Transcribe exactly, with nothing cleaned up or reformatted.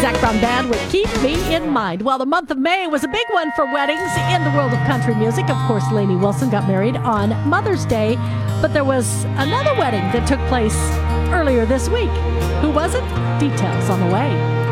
Zac Brown Band with Keep Me in Mind. Well, the month of May was a big one for weddings in the world of country music. Of course, Lainey Wilson got married on Mother's Day, but there was another wedding that took place earlier this week. Who was it? Details on the way.